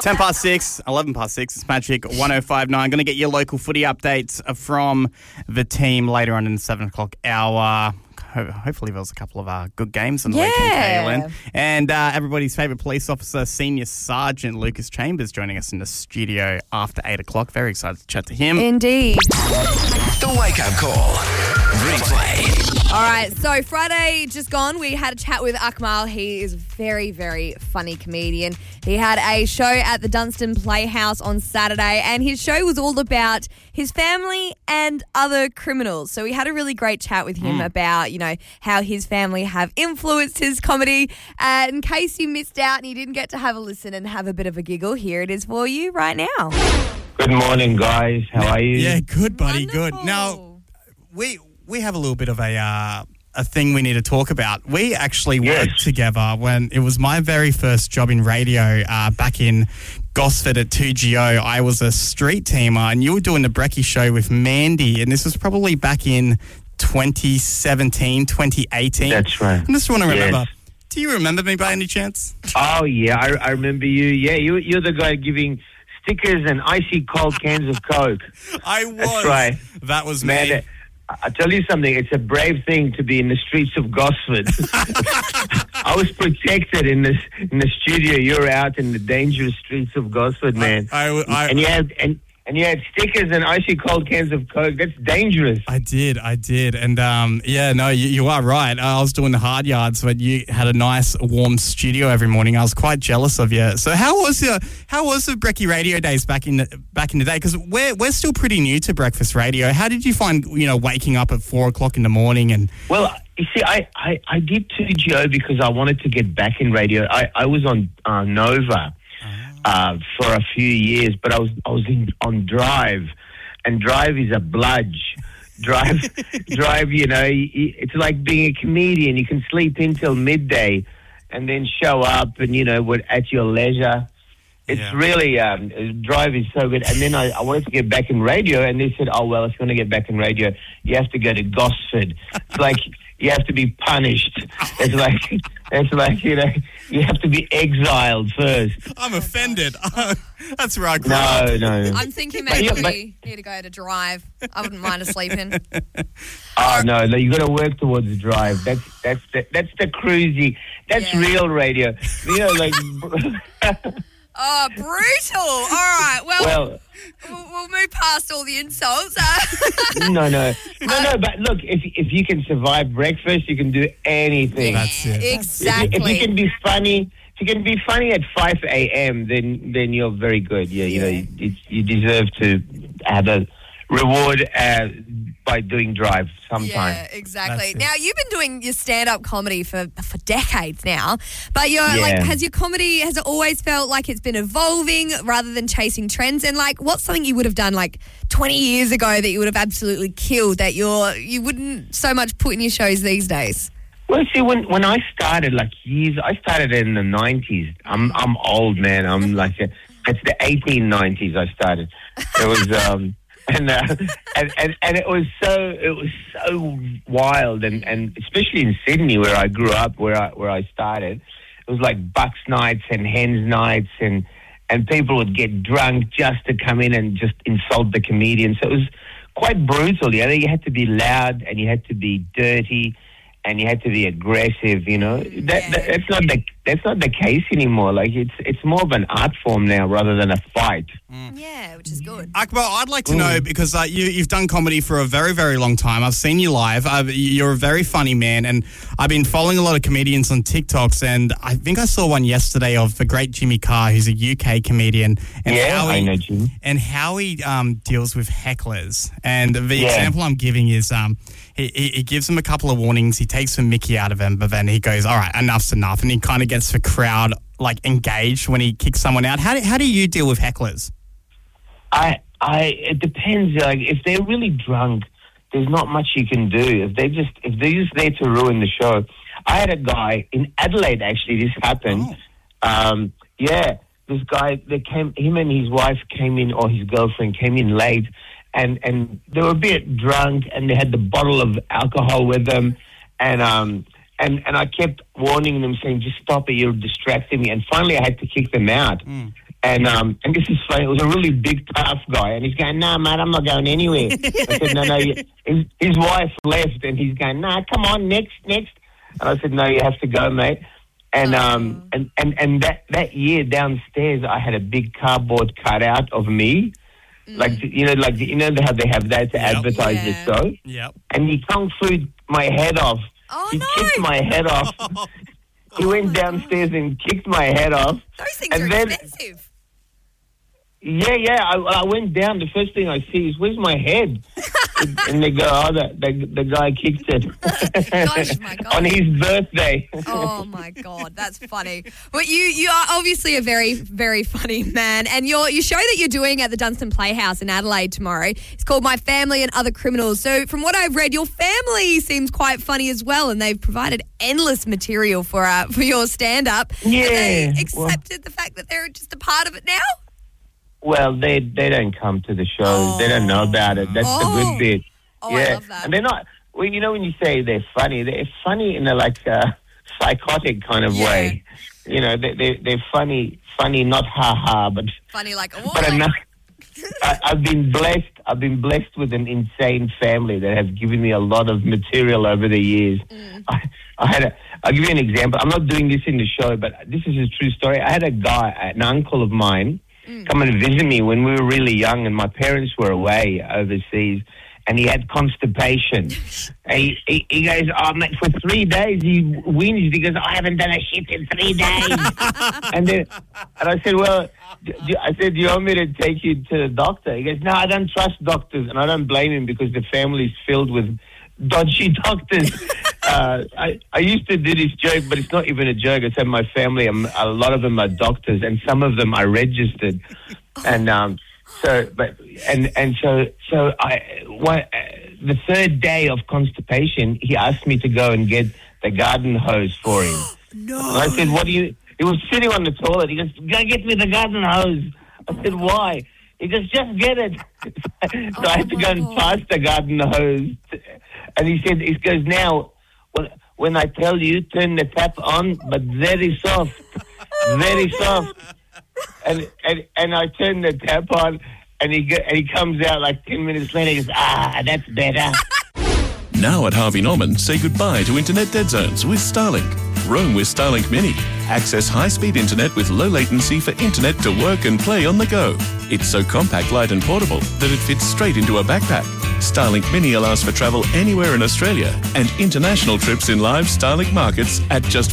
10 past 6, 11 past 6, it's Magic 105.9. Going to get your local footy updates from the team later on in the 7 o'clock hour. Hopefully there's a couple of good games on the weekend, Kaylin. And everybody's favourite police officer, Senior Sergeant Lucas Chambers, joining us in the studio after 8 o'clock. Very excited to chat to him. Indeed. The Wake Up Call. Replay. All right, so Friday just gone, we had a chat with Akmal. He is a very, very funny comedian. He had a show at the Dunstan Playhouse on Saturday, and his show was all about his family and other criminals. So we had a really great chat with him about, how his family have influenced his comedy. In case you missed out and you didn't get to have a listen and have a bit of a giggle, here it is for you right now. Good morning, guys. How are you? Yeah, good, buddy, Wonderful. good. Now, we have a little bit of a thing we need to talk about. We actually worked together when it was my very first job in radio back in Gosford at 2GO. I was a street teamer, and you were doing the Brekkie show with Mandy, and this was probably back in 2017, 2018. That's right. I just want to remember. Yes. Do you remember me by any chance? Oh, yeah, I remember you. Yeah, you're the guy giving stickers and icy cold cans of Coke. I was. That's right. That was Man, me. I'll tell you something. It's a brave thing to be in the streets of Gosford. I was protected in the studio. You're out in the dangerous streets of Gosford, man. And you had stickers and icy cold cans of Coke. That's dangerous. I did. And, you are right. I was doing the hard yards, but you had a nice, warm studio every morning. I was quite jealous of you. So how was the Brekkie radio days back in the day? Because we're still pretty new to breakfast radio. How did you find, waking up at 4 o'clock in the morning? And Well, you see, I did 2GO because I wanted to get back in radio. I was on Nova. For a few years, but I was on Drive, and Drive is a bludge. Drive, it's like being a comedian. You can sleep in till midday, and then show up, and at your leisure. It's really Drive is so good. And then I wanted to get back in radio, and they said, "Oh well, if you want to get back in radio, you have to go to Gosford." It's like you have to be punished. It's like you have to be exiled first. I'm offended. That's where I grew up. No. I'm thinking maybe we need to go to Drive. I wouldn't mind a sleep in. Oh no, you got to work towards the Drive. That's the cruisy. That's real radio. Oh, brutal. All right. Well, we'll move past all the insults. No. But look, if you can survive breakfast, you can do anything. That's it. Exactly. If you can be funny, at 5 a.m., then you're very good. Yeah, you deserve to have a reward by doing Drive sometime. Yeah, exactly. Now, you've been doing your stand-up comedy for decades now, but has it always felt like it's been evolving rather than chasing trends? And what's something you would have done 20 years ago that you would have absolutely killed that you wouldn't so much put in your shows these days? Well, see, when I started, I started in the 90s. I'm old, man. I'm it's the 1890s I started. It was and it was so wild, and especially in Sydney where I grew up, where I started, it was like Bucks nights and Hens nights, and people would get drunk just to come in and just insult the comedian. So it was quite brutal. You had to be loud, and you had to be dirty, and you had to be aggressive. That's not the case anymore. It's more of an art form now rather than a fight. Yeah, which is good. Akmal, I'd like to know, because you've done comedy for a very, very long time. I've seen you live. You're a very funny man, and I've been following a lot of comedians on TikToks, and I think I saw one yesterday of the great Jimmy Carr, who's a UK comedian. And I know Jimmy. And how he deals with hecklers. And the example I'm giving is he gives them a couple of warnings, he takes the mickey out of them, but then he goes, all right, enough's enough, and he kind of gets the crowd engaged when he kicks someone out. How do you deal with hecklers? It depends. If they're really drunk, there's not much you can do. If they're just there to ruin the show. I had a guy in Adelaide, actually, this happened. This guy, him and his wife came in, or his girlfriend came in late, and they were a bit drunk, and they had the bottle of alcohol with them, and I kept warning them, saying, just stop it, you're distracting me. And finally I had to kick them out. And this is funny. It was a really big, tough guy, and he's going, "No, mate, I'm not going anywhere." I said, "No." His wife left, and he's going, "No, come on, next." And I said, "No, you have to go, mate." And that year downstairs, I had a big cardboard cutout of me, like how they have that to advertise the show. Yep. And he kung fu'd my head off. Oh, he no. kicked my head off. He went downstairs and kicked my head off. Those things are expensive. Yeah. I went down. The first thing I see is, "Where's my head?" And they go, "Oh, the guy kicked it." Gosh, my God. On his birthday. Oh, my God. That's funny. But you are obviously a very, very funny man. And your show that you're doing at the Dunstan Playhouse in Adelaide tomorrow is called My Family and Other Criminals. So from what I've read, your family seems quite funny as well, and they've provided endless material for your stand-up. Yeah. Have they accepted the fact that they're just a part of it now? Well, they don't come to the shows. They don't know about it. That's the good bit. Oh, yeah. I love that. And they're not. Well, when you say they're funny in a psychotic kind of way. They're funny, not ha-ha, but Funny like, but enough. I've been blessed. I've been blessed with an insane family that has given me a lot of material over the years. I'll give you an example. I'm not doing this in the show, but this is a true story. I had an uncle of mine, come and visit me when we were really young, and my parents were away overseas, and he had constipation. And he goes, "Oh, mate, for 3 days he whinged. He goes, I haven't done a shit in 3 days." and I said, "Well," I said, "Do you want me to take you to the doctor?" He goes, "No, I don't trust doctors." And I don't blame him, because the family's filled with dodgy doctors. I used to do this joke, but it's not even a joke. I said my family, a lot of them are doctors, and some of them are registered. And the third day of constipation, he asked me to go and get the garden hose for him. No. And I said, "What do you?" He was sitting on the toilet. He goes, "Go get me the garden hose." I said, "Why?" He goes, "Just get it." So I had to go and pass the garden hose. And he goes, "Now, when I tell you, turn the tap on, but very soft, very soft." And I turn the tap on, and he comes out like 10 minutes later. He goes, "That's better." Now at Harvey Norman, say goodbye to internet dead zones with Starlink. Roam with Starlink Mini. Access high-speed internet with low latency for internet to work and play on the go. It's so compact, light and portable that it fits straight into a backpack. Starlink Mini allows for travel anywhere in Australia and international trips in live Starlink markets at just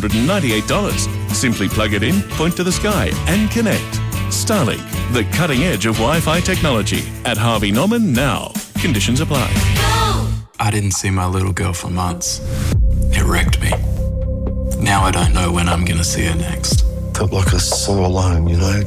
$598. Simply plug it in, point to the sky and connect. Starlink, the cutting edge of Wi-Fi technology. At Harvey Norman now. Conditions apply. I didn't see my little girl for months. It wrecked me. Now I don't know when I'm going to see her next. Felt like I was so alone,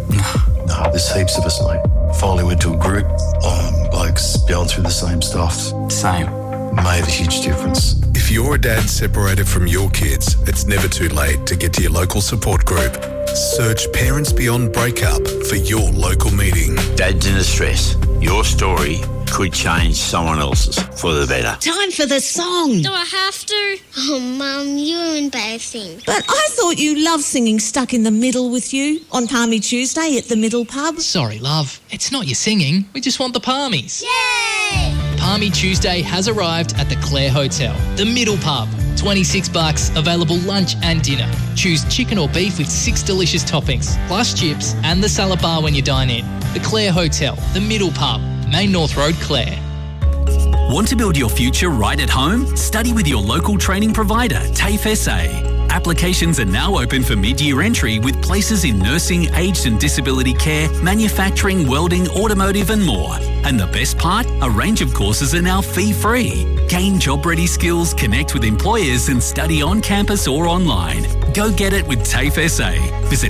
No, there's heaps of us, mate. Finally went to a group, blokes going through the same stuff. Same. Made a huge difference. If you're a dad separated from your kids, it's never too late to get to your local support group. Search Parents Beyond Breakup for your local meeting. Dads in distress. Your story could change someone else's for the better. Time for the song. Do I have to? Oh, Mum, you're embarrassing. But I thought you loved singing Stuck in the Middle with you on Palmy Tuesday at the Middle Pub. Sorry, love. It's not your singing. We just want the palmies. Yay! Palmy Tuesday has arrived at the Clare Hotel, the Middle Pub. $26, available lunch and dinner. Choose chicken or beef with 6 delicious toppings, plus chips and the salad bar when you dine in. The Clare Hotel, the Middle Pub, Main North Road, Clare. Want to build your future right at home? Study with your local training provider, TAFE SA. Applications are now open for mid-year entry with places in nursing, aged and disability care, manufacturing, welding, automotive and more. And the best part? A range of courses are now fee-free. Gain job-ready skills, connect with employers and study on campus or online. Go get it with TAFE SA. Visit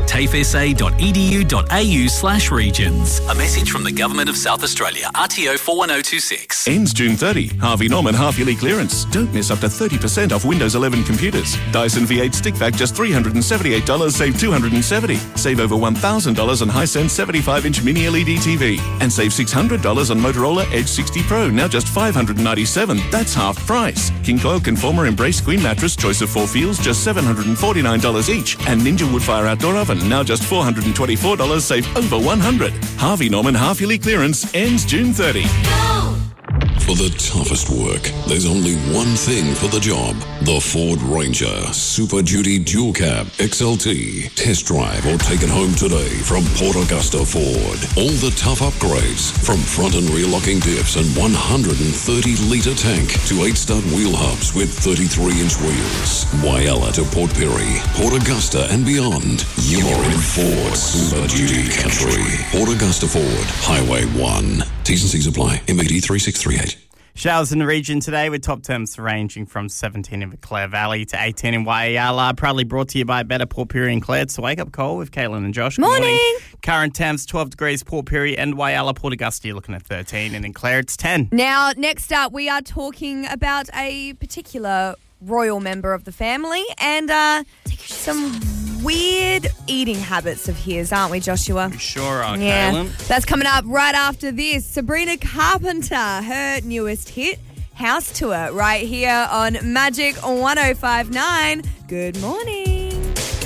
tafesa.edu.au/regions. A message from the Government of South Australia. RTO 41026. Ends June 30. Harvey Norman half-yearly clearance. Don't miss up to 30% off Windows 11 computers. Dyson V8 stick vac just $378, save $270. Save over $1,000 on Hisense 75-inch mini LED TV. And save $600 on Motorola Edge 60 Pro, now just $597. That's half price. King Coil Conformer Embrace Queen Mattress, choice of 4 feels, just $749 each. And Ninja Woodfire Outdoor Oven, now just $424, save over $100. Harvey Norman half-yearly clearance ends June 30. For the toughest work, there's only one thing for the job. The Ford Ranger Super Duty Dual Cab XLT. Test drive or take it home today from Port Augusta Ford. All the tough upgrades, from front and rear locking diffs and 130-litre tank to 8-stud wheel hubs with 33-inch wheels. Whyalla to Port Perry, Port Augusta and beyond. You're in Ford Super Duty country. Port Augusta Ford, Highway 1. T's and C's apply. MBD 3638. Showers in the region today with top temps ranging from 17 in the Clare Valley to 18 in Whyalla. Proudly brought to you by Better Port Pirie and Clare. It's a wake-up call with Caitlin and Josh. Good morning. Current temps 12 degrees Port Pirie and Whyalla. Port Augusta you're looking at 13 and in Clare it's 10. Now, next up we are talking about a particular royal member of the family and some weird eating habits of his, aren't we, Joshua? We sure are, yeah. Caitlin. That's coming up right after this. Sabrina Carpenter, her newest hit, House Tour, right here on Magic 105.9. Good morning.